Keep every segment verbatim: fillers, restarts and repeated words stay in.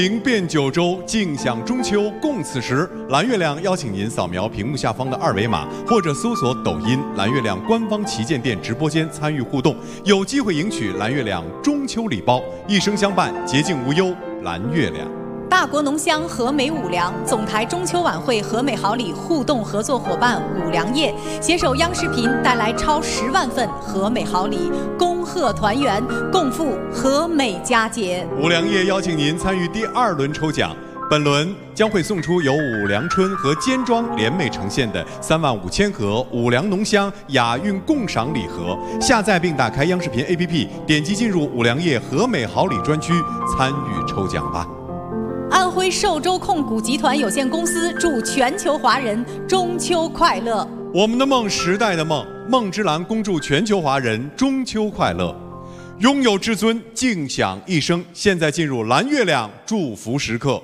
行遍九州，尽享中秋，共此时。蓝月亮邀请您扫描屏幕下方的二维码，或者搜索抖音“蓝月亮”官方旗舰店直播间参与互动，有机会赢取蓝月亮中秋礼包，一生相伴，洁净无忧。蓝月亮。 大国浓香和美五粮总台中秋晚会和美好礼互动合作伙伴五粮液携手央视频带来超十万份和美好礼，恭贺团圆，共赴和美佳节。 五粮液邀请您参与第二轮抽奖，本轮将会送出由五粮春和尖庄联袂呈现的三万五千盒五粮浓香雅韵共赏礼盒。下载并打开央视频 A P P， 点击进入五粮液和美好礼专区参与抽奖吧。 安徽寿州控股集团有限公司祝全球华人中秋快乐。 我们的梦，时代的梦，梦之蓝恭祝全球华人中秋快乐，拥有至尊，尽享一生。现在进入蓝月亮祝福时刻。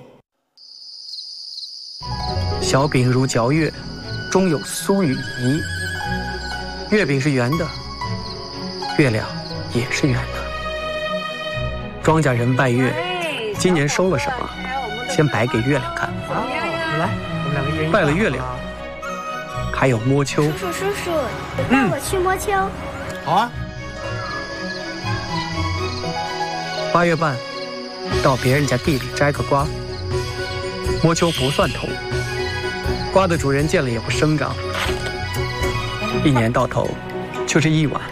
小饼如嚼月，中有酥与饴。月饼是圆的，月亮也是圆的。庄稼人拜月，今年收了什么？先摆给月亮看。 好，你来，我们两个一人一拜了月亮，还有摸秋。 叔叔叔叔，带我去摸秋。 嗯、好啊。 八月半，到别人家地里摘个瓜。摸秋不算偷，瓜的主人见了也不声张。一年到头，就是一碗，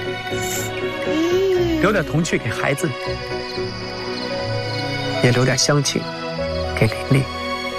留点童趣给孩子，也留点乡情给邻里。